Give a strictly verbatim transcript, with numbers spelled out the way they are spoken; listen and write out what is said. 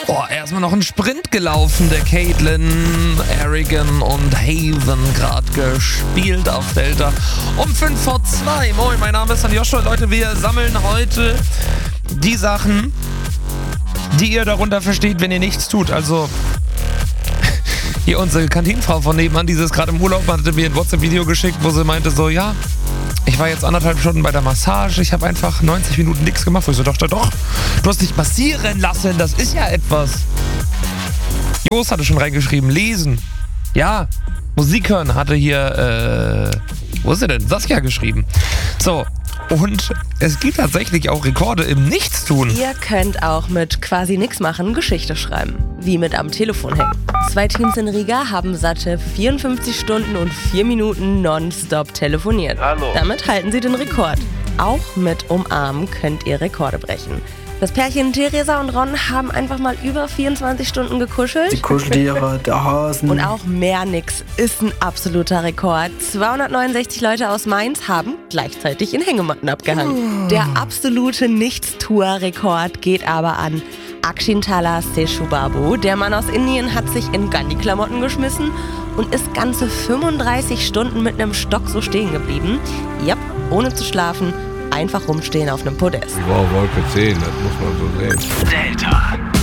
Boah, erstmal noch einen Sprint gelaufen, der Caitlin, Arrigan und Haven gerade gespielt auf Delta. Um fünf vor zwei. Moin, mein Name ist San Joshua. Leute, wir sammeln heute die Sachen, die ihr darunter versteht, wenn ihr nichts tut. Also hier unsere Kantinenfrau von nebenan, die ist gerade im Urlaub, hatte mir ein WhatsApp-Video geschickt, wo sie meinte so, ja, ich war jetzt anderthalb Stunden bei der Massage, ich habe einfach neunzig Minuten nichts gemacht. Wo ich so dachte, doch, du hast dich massieren lassen, das ist ja etwas. Jos hatte schon reingeschrieben, lesen. Ja, Musik hören hatte hier, äh, wo ist sie denn? Saskia geschrieben. So, und es gibt tatsächlich auch Rekorde im Nichtstun. Ihr könnt auch mit quasi nichts machen Geschichte schreiben, wie mit am Telefon hängen. Zwei Teams in Riga haben satte vierundfünfzig Stunden und vier Minuten nonstop telefoniert. Hallo. Damit halten sie den Rekord. Auch mit Umarmen könnt ihr Rekorde brechen. Das Pärchen Theresa und Ron haben einfach mal über vierundzwanzig Stunden gekuschelt. Die Kuscheltiere, der Hasen. Und auch mehr nix ist ein absoluter Rekord. zweihundertneunundsechzig Leute aus Mainz haben gleichzeitig in Hängematten abgehangen. Der absolute Nichtstuer-Rekord geht aber an Akshintala Seshubabu. Der Mann aus Indien hat sich in Gandhi-Klamotten geschmissen und ist ganze fünfunddreißig Stunden mit einem Stock so stehen geblieben. Yep, ohne zu schlafen. Einfach rumstehen auf einem Podest. Wow, Wolke zehn, das muss man so sehen. Delta.